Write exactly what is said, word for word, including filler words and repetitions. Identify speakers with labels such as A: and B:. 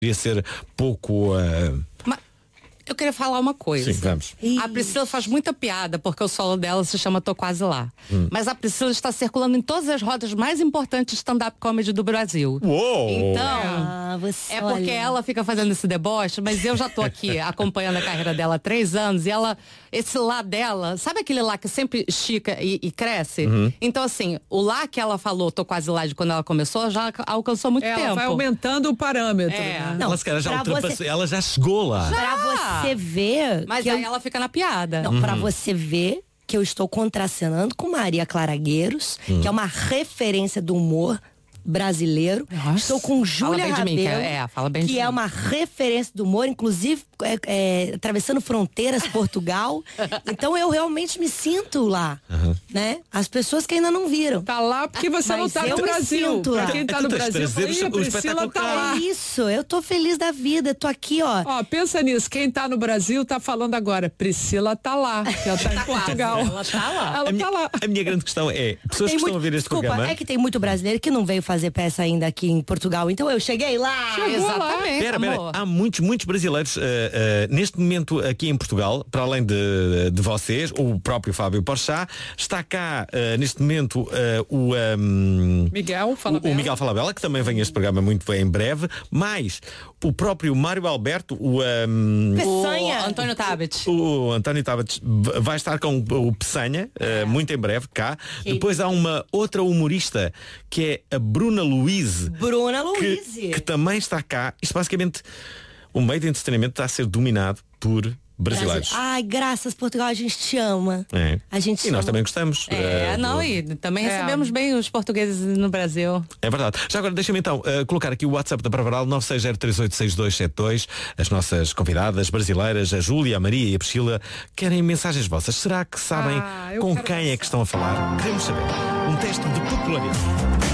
A: Poderia ser pouco... Uh...
B: Mas eu queria falar uma coisa.
A: Sim, vamos.
B: A Priscila faz muita piada, porque o solo dela se chama Tô Quase Lá. Hum. Mas a Priscila está circulando em todas as rodas mais importantes de stand-up comedy do Brasil.
A: Uou!
B: Então,
C: ah, você
B: é porque
C: olha.
B: ela fica fazendo esse deboche, mas eu já tô aqui acompanhando a carreira dela há três anos e ela, esse lá dela, sabe aquele lá que sempre estica e, e cresce?
A: Uhum.
B: Então, assim, o lá que ela falou, Tô Quase Lá, de quando ela começou, já alcançou muito
D: ela
B: tempo.
D: Ela vai aumentando o parâmetro.
B: É.
D: Né?
A: Não, ela, cara, já ultrapassou, você... ela já chegou lá.
C: Já. Pra você ver...
B: Mas
C: que
B: aí
C: eu...
B: ela fica na piada.
C: Não, uhum. Pra você ver que eu estou contracenando com Maria Clara Gueiros, uhum. que é uma referência do humor brasileiro. Nossa. Estou com Júlia Rabelo,
B: mim, que, é, fala bem
C: que
B: de
C: é
B: mim.
C: uma referência do humor, inclusive é, é, atravessando fronteiras, Portugal. Então eu realmente me sinto lá, uhum. né? As pessoas que ainda não viram.
D: Tá lá porque você não tá no Brasil.
C: Pra
D: quem tá no Brasil,
A: fala,
D: a Priscila tá lá.
C: É isso, eu tô feliz da vida, tô aqui, ó.
D: Ó, pensa nisso, quem tá no Brasil tá falando agora, Priscila tá lá, ela tá em Portugal.
B: Ela tá lá.
D: Ela
A: a, minha,
D: tá lá.
A: a minha grande questão é, pessoas
C: tem
A: que
C: muito,
A: estão a ver este
C: desculpa,
A: programa...
C: é que tem muito brasileiro que não veio fazer peça ainda aqui em Portugal, então eu cheguei lá.
B: Chegou Exatamente.
A: Pera, pera, há muitos, muitos brasileiros uh, uh, neste momento aqui em Portugal, para além de, de vocês, o próprio Fábio Porchat, está cá uh, neste momento uh, o, um,
D: Miguel Falabella.
A: o, o Miguel Falabella, que também vem a este programa muito bem em breve, mais o próprio Mário Alberto, o, um,
B: Peçanha. o António Tabet.
A: O António Tabet vai estar com o Peçanha, uh, muito em breve cá. Que... Depois há uma outra humorista que é a Bruna Luiz.
C: Bruna Luiz.
A: Que, que também está cá. Isto basicamente, o meio de entretenimento está a ser dominado por brasileiros.
C: Ai, graças Portugal, a gente te ama.
A: É.
C: A gente
A: e
C: ama.
A: nós também gostamos.
B: É, uh, não, do... e também é. recebemos bem os portugueses no Brasil.
A: É verdade. Já agora deixa-me então uh, colocar aqui o WhatsApp da Pravaral nove seis zero três oito seis dois sete dois. As nossas convidadas brasileiras, a Júlia, a Maria e a Priscila, querem mensagens vossas. Será que sabem
D: ah,
A: com quem é que estão a falar? Queremos saber. Um teste de popularidade.